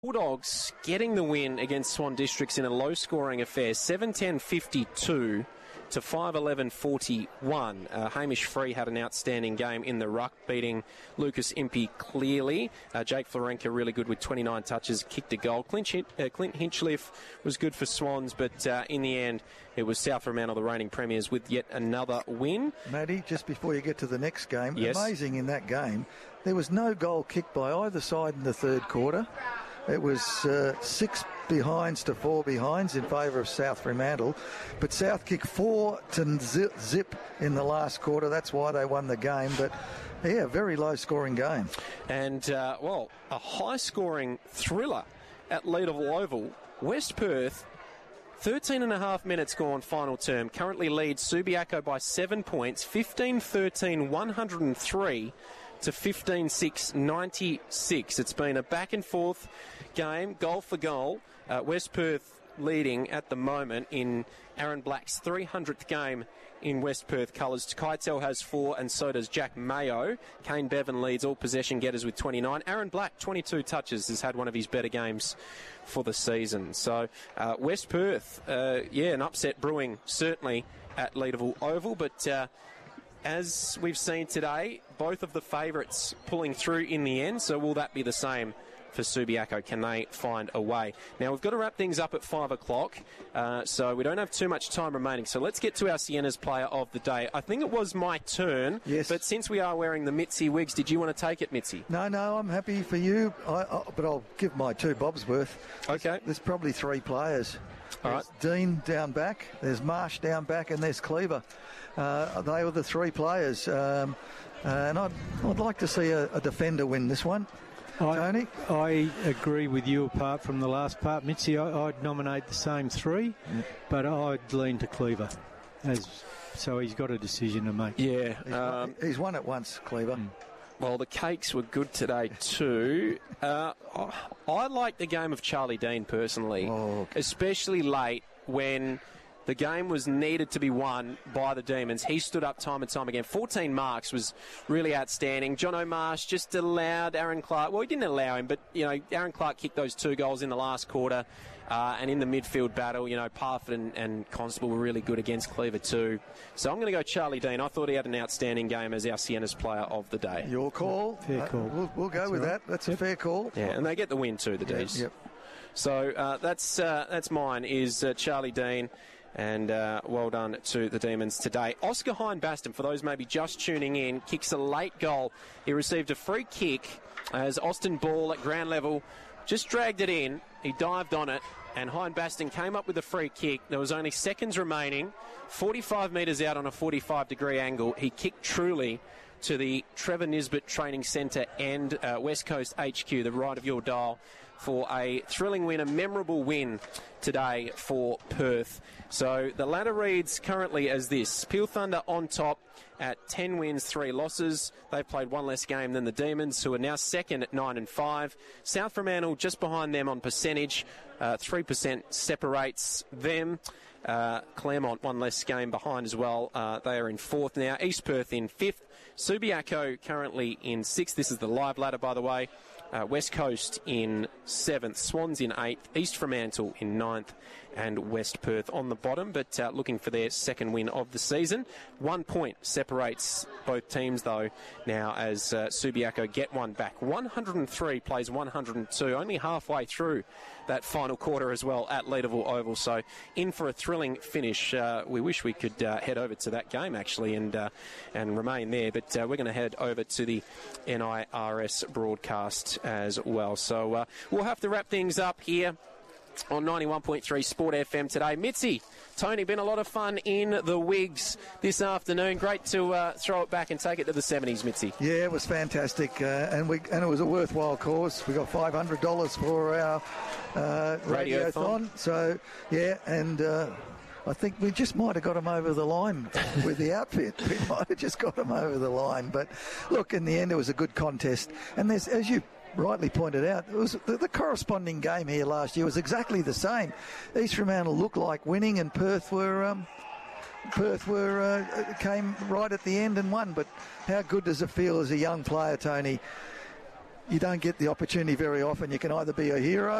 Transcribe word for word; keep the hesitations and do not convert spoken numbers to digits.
Bulldogs getting the win against Swan Districts in a low-scoring affair, seven ten fifty-two to five eleven forty-one. Uh, Hamish Free had an outstanding game in the ruck, beating Lucas Impey clearly. Uh, Jake Florenka really good with twenty-nine touches, kicked a goal. Clint, Hin- uh, Clint Hinchliffe was good for Swans, but uh, in the end, it was South Fremantle, the reigning premiers, with yet another win. Matty, just before you get to the next game, yes. Amazing in that game, there was no goal kicked by either side in the third quarter. It was uh, six behinds to four behinds in favour of South Fremantle. But South kicked four to zip, zip in the last quarter. That's why they won the game. But, yeah, very low-scoring game. And, uh, well, a high-scoring thriller at Leederville Oval. West Perth, thirteen and a half minutes gone final term, currently leads Subiaco by seven points, fifteen thirteen one oh three to fifteen six ninety-six. It's been a back-and-forth game, goal for goal. Uh, West Perth leading at the moment in Aaron Black's three hundredth game in West Perth colours. Keitel has four, and so does Jack Mayo. Kane Bevan leads all possession getters with twenty-nine. Aaron Black, twenty-two touches, has had one of his better games for the season. So uh, West Perth, uh, yeah, an upset brewing certainly at Leederville Oval, but uh, as we've seen today, both of the favourites pulling through in the end, so will that be the same for Subiaco? Can they find a way? Now, we've got to wrap things up at five o'clock, uh, so we don't have too much time remaining. So let's get to our Sienna's player of the day. I think it was my turn, yes. But since we are wearing the Mitzi wigs, did you want to take it, Mitzi? No, no, I'm happy for you, I, I, but I'll give my two bobs worth. Okay. There's, there's probably three players. All there's right. Dean down back, there's Marsh down back, and there's Cleaver. Uh, they were the three players. Um, and I'd, I'd like to see a, a defender win this one. I, Tony? I agree with you apart from the last part. Mitzi, I, I'd nominate the same three, yeah. But I'd lean to Cleaver. As, so he's got a decision to make. Yeah. He's, um, won, he's won it once, Cleaver. Mm. Well, the cakes were good today too. Uh, I like the game of Charlie Dean personally, oh, okay. Especially late when the game was needed to be won by the Demons. He stood up time and time again. fourteen marks was really outstanding. John O'Marsh just allowed Aaron Clark. Well, he didn't allow him, but, you know, Aaron Clark kicked those two goals in the last quarter. Uh, and in the midfield battle, you know, Parfitt and, and Constable were really good against Cleaver too. So I'm going to go Charlie Dean. I thought he had an outstanding game as our Sienna's player of the day. Your call. Fair call. Uh, we'll, we'll go that's with right. that. That's yep. a fair call. Yeah, and they get the win too, the D's. Yep. So uh, that's uh, that's mine, is uh, Charlie Dean. And uh, well done to the Demons today. Oscar Hine-Baston, for those maybe just tuning in, kicks a late goal. He received a free kick as Austin Ball at ground level just dragged it in. He dived on it, and Hine-Baston came up with a free kick. There was only seconds remaining, forty-five metres out on a forty-five degree angle. He kicked truly to the Trevor Nisbet Training Centre and uh, West Coast H Q, the right of your dial, for a thrilling win, a memorable win today for Perth. So the ladder reads currently as this. Peel Thunder on top at ten wins, three losses. They've played one less game than the Demons, who are now second at nine and five. South Fremantle just behind them on percentage. Uh, three percent separates them. Uh, Claremont one less game behind as well. Uh, they are in fourth now. East Perth in fifth. Subiaco currently in sixth. This is the live ladder, by the way. Uh, West Coast in seventh, Swans in eighth, East Fremantle in ninth, and West Perth on the bottom, but uh, looking for their second win of the season. One point separates both teams, though, now as uh, Subiaco get one back. one hundred three plays one hundred two, only halfway through that final quarter as well at Leederville Oval. So in for a thrilling finish. Uh, we wish we could uh, head over to that game, actually, and uh, and remain there, but uh, we're going to head over to the N I R S broadcast as well. So uh, we'll have to wrap things up here on ninety-one point three Sport F M today. Mitzi, Tony, been a lot of fun in the wigs this afternoon. Great to uh, throw it back and take it to the seventies, Mitzi. Yeah, it was fantastic, uh, and we and it was a worthwhile cause. We got five hundred dollars for our uh, radiothon. Radiothon. So yeah, and uh, I think we just might have got him over the line with the outfit. We might have just got him over the line. But look, in the end, it was a good contest, and there's, as you rightly pointed out, it was the, the corresponding game here last year was exactly the same. East Fremantle looked like winning, and Perth were um, Perth were uh, came right at the end and won. But how good does it feel as a young player, Tony, you don't get the opportunity very often. You can either be a hero